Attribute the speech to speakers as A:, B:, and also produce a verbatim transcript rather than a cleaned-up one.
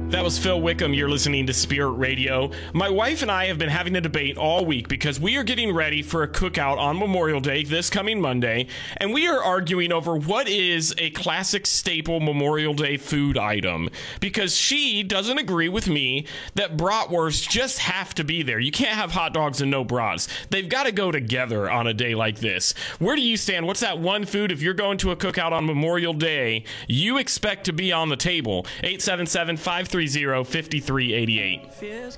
A: That was Phil Wickham. You're listening to Spirit Radio. My wife and I have been having a debate all week because we are getting ready for a cookout on Memorial Day this coming Monday, and we are arguing over what is a classic staple Memorial Day food item, because she doesn't agree with me that bratwursts just have to be there. You can't have hot dogs and no brats. They've got to go together on a day like this. Where do you stand? What's that one food, if you're going to a cookout on Memorial Day, you expect to be on the table? eight seven seven, five three zero, five three eight eight.